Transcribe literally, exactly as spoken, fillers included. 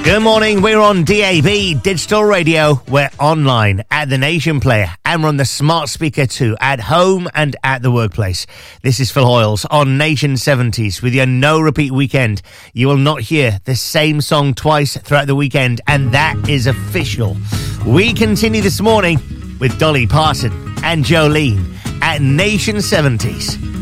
Good morning, we're on D A B, digital radio, we're online at the Nation Player, and we're on the smart speaker too, at home and at the workplace. This is Phil Hoyles on Nation seventies with your no repeat weekend. You will not hear the same song twice throughout the weekend, and that is official. We continue this morning with Dolly Parton and Jolene at Nation seventies.